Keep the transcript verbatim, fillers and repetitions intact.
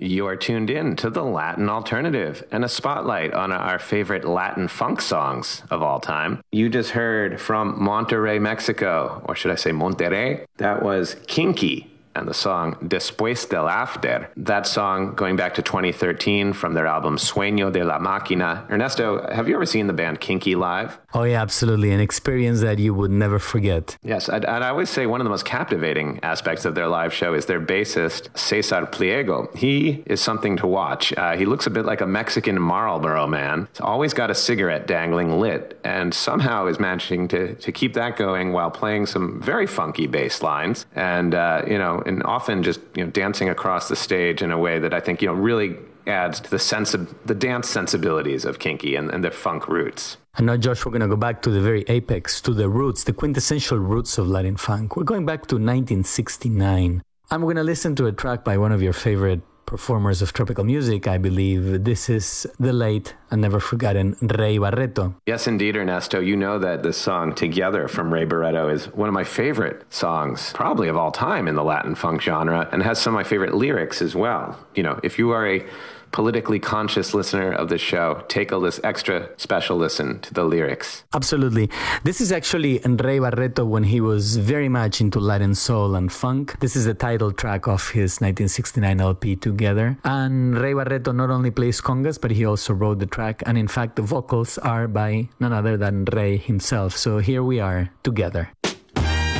You are tuned in to the Latin Alternative and a spotlight on our favorite Latin funk songs of all time. You just heard from Monterrey, Mexico, or should I say Monterrey? That was Kinky and the song Después del After. That song going back to twenty thirteen from their album Sueño de la Máquina. Ernesto, have you ever seen the band Kinky live? Oh yeah, absolutely. An experience that you would never forget. Yes, and I always say one of the most captivating aspects of their live show is their bassist, Cesar Pliego. He is something to watch. Uh, he looks a bit like a Mexican Marlboro man. He's always got a cigarette dangling lit and somehow is managing to, to keep that going while playing some very funky bass lines and, uh, you know, and often just, you know, dancing across the stage in a way that I think, you know, really adds to the sense of the dance sensibilities of Kinky and, and their funk roots. And now, Josh, we're going to go back to the very apex, to the roots, the quintessential roots of Latin funk. We're going back to nineteen sixty-nine. I'm going to listen to a track by one of your favorite performers of tropical music, I believe. This is the late and never forgotten Ray Barretto. Yes, indeed, Ernesto. You know that this song, Together, from Ray Barretto is one of my favorite songs, probably of all time in the Latin funk genre, and has some of my favorite lyrics as well. You know, if you are a politically conscious listener of the show, take a list, extra special listen to the lyrics. Absolutely. This is actually Ray Barretto when he was very much into Latin soul and funk. This is the title track of his nineteen sixty-nine L P, Together. And Ray Barretto not only plays congas, but he also wrote the track. And in fact, the vocals are by none other than Ray himself. So here we are, Together.